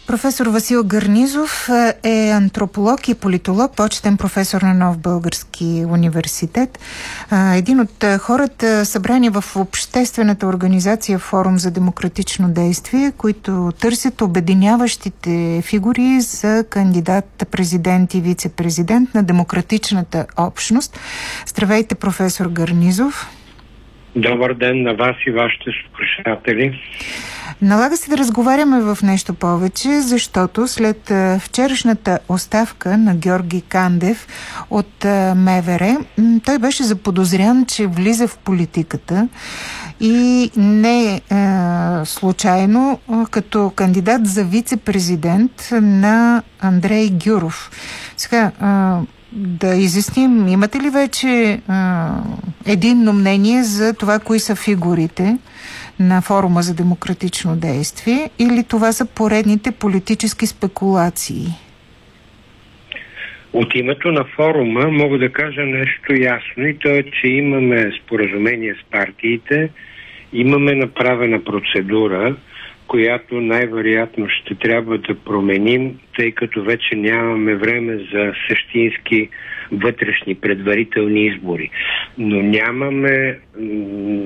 Професор Васил Гарнизов е антрополог и политолог, почетен професор на Нов български университет. Един от хората, събрани в обществената организация Форум за демократично действие, които търсят обединяващите фигури за кандидат президент и вице-президент на демократичната общност. Здравейте, професор Гарнизов. Добър ден на вас и вашите слушатели. Налага се да разговаряме в нещо повече, защото след вчерашната оставка на Георги Кандев от МВР, той беше заподозрян, че влиза в политиката и не случайно като кандидат за вице-президент на Андрей Гюров. Сега, да изясним, имате ли вече единно мнение за това, кои са фигурите на Форума за демократично действие, или това са поредните политически спекулации? От името на форума мога да кажа нещо ясно, и то е, че имаме споразумение с партиите, имаме направена процедура, която най-вероятно ще трябва да променим, тъй като вече нямаме време за същински вътрешни предварителни избори. Но нямаме